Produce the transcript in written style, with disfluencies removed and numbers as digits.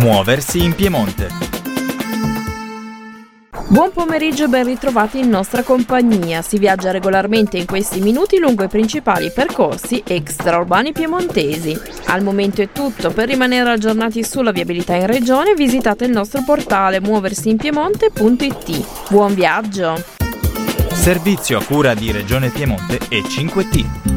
Muoversi in Piemonte. Buon pomeriggio e ben ritrovati in nostra compagnia. Si viaggia regolarmente in questi minuti lungo i principali percorsi extraurbani piemontesi. Al momento è tutto. Per rimanere aggiornati sulla viabilità in regione visitate il nostro portale muoversiinpiemonte.it. Buon viaggio! Servizio a cura di Regione Piemonte e 5T.